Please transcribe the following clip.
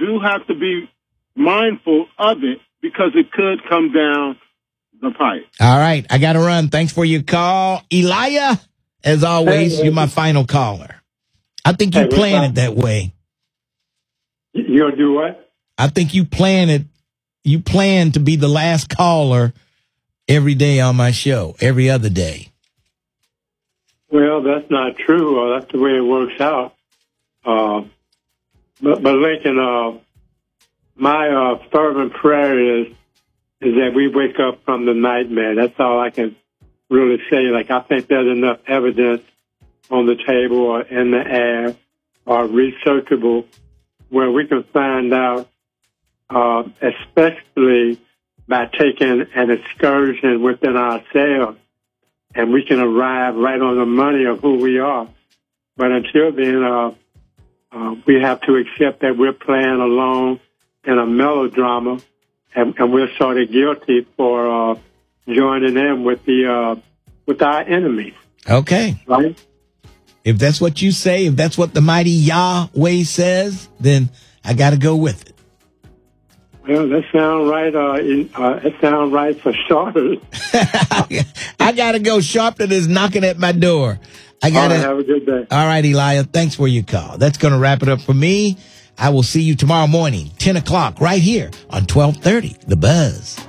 do have to be mindful of it because it could come down the pipe. All right. I got to run. Thanks for your call. Elijah, as always, you're my final caller. I think you planned it that way. You gonna do what? I think you planned it. You plan to be the last caller every day on my show, every other day. Well, that's not true. That's the way it works out. But Lincoln, my fervent prayer is that we wake up from the nightmare. That's all I can really say. Like, I think there's enough evidence on the table or in the air or researchable where we can find out, especially by taking an excursion within ourselves, and we can arrive right on the money of who we are. But until then, we have to accept that we're playing along in a melodrama, and we're sort of guilty for joining in with our enemies. Okay. Right? If that's what you say, if that's what the mighty Yahweh says, then I got to go with it. Well, that sounds right. It sounds right for starters. I got to go. Sharpton is knocking at my door. I got to have a good day. All right, Elijah. Thanks for your call. That's going to wrap it up for me. I will see you tomorrow morning, 10 o'clock, right here on 1230, The Buzz.